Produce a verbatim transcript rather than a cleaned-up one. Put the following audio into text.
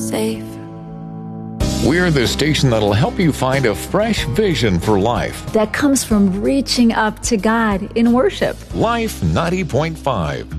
safe. We're the station that'll help you find a fresh vision for life. That comes from reaching up to God in worship. Life ninety point five.